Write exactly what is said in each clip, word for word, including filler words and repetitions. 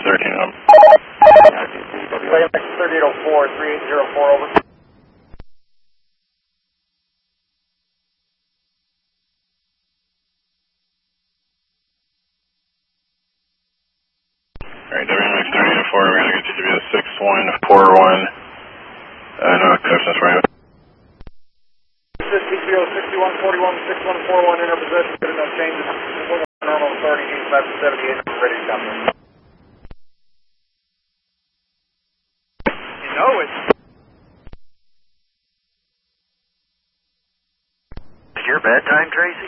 thirteen. Um. W A M X thirty-eight oh four, three eight zero four, over. Alright, W M X thirty-eight oh four, we're going to get you to be a six one four one. Uh, no exceptions for you. This T P O sixty-one forty-one, six one four one, in our possession, good enough changes. Normal authority, eighty-five seventy-eight, ready to come. You know it. Is your bedtime, Tracy?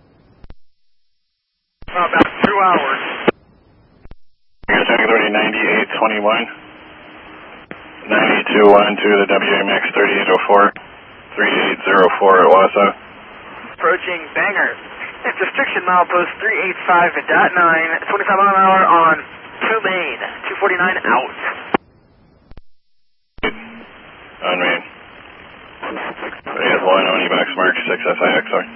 About two hours. You're saying authority ninety-eight twenty-one. ninety-two one to the W M X thirty-eight oh four. three eight zero four at Wausau. Approaching Banger. It's restriction milepost three eight five point nine, twenty-five mile an hour on two main, two forty-nine out. On main. eight one, Oni box mark, six S I X R.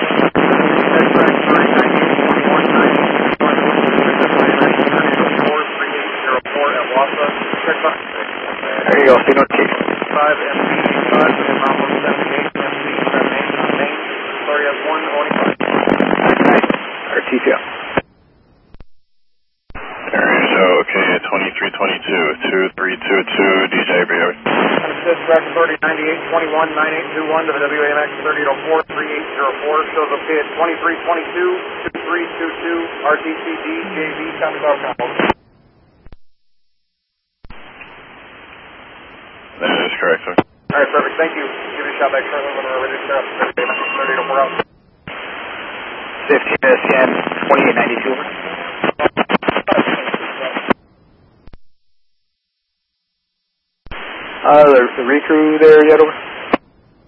There you go, Steve. five M P five, milepost seventy-eight, M P seventy-eight on main. Sorry, F one, Oni box. Our T P O. Alright, so okay, twenty-three twenty-two, two three two two, D J B O. Assist track thirty ninety-eight twenty-one, nine eight two one to the W A M X thirty-eight oh four, three eight zero four. Shows okay at twenty-three twenty-two, two three two two, R T C D, J V, copy dog combo. That is correct, sir. Alright, perfect, thank you. Give me a shot back shortly when we're ready to start up the W A M X thirty-eight oh four out. fifteen S ten, twenty-eight ninety-two. Uh, the, the recrew there yet over?